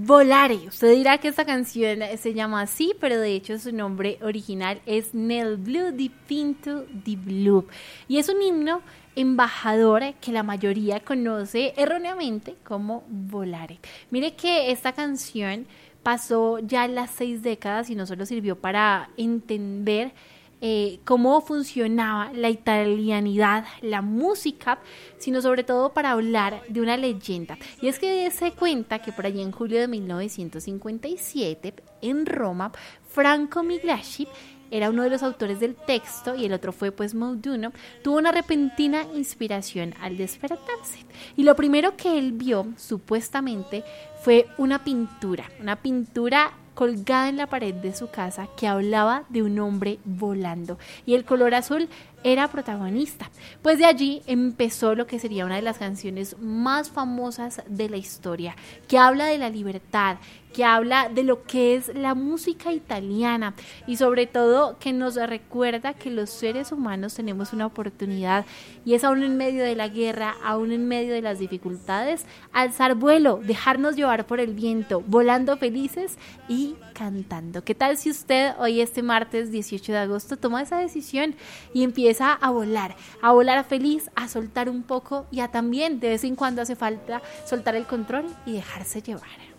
Volare. Usted dirá que esta canción se llama así, pero de hecho su nombre original es Nel Blue di Pinto di Blu. Y es un himno embajador que la mayoría conoce erróneamente como Volare. Mire que esta canción pasó ya las 6 décadas y no solo sirvió para entender cómo funcionaba la italianidad, la música, sino sobre todo para hablar de una leyenda. Y es que se cuenta que por allí en julio de 1957, en Roma, Franco Migliacci era uno de los autores del texto y el otro fue pues Mauduno, tuvo una repentina inspiración al despertarse. Y lo primero que él vio, supuestamente, fue una pintura colgada en la pared de su casa que hablaba de un hombre volando y el color azul era protagonista. Pues de allí empezó lo que sería una de las canciones más famosas de la historia, que habla de la libertad, que habla de lo que es la música italiana y sobre todo que nos recuerda que los seres humanos tenemos una oportunidad y es aún en medio de la guerra, aún en medio de las dificultades, alzar vuelo, dejarnos llevar por el viento, volando felices y cantando. ¿Qué tal si usted hoy este martes 18 de agosto toma esa decisión y empieza a volar feliz, a soltar un poco y a también de vez en cuando hace falta soltar el control y dejarse llevar?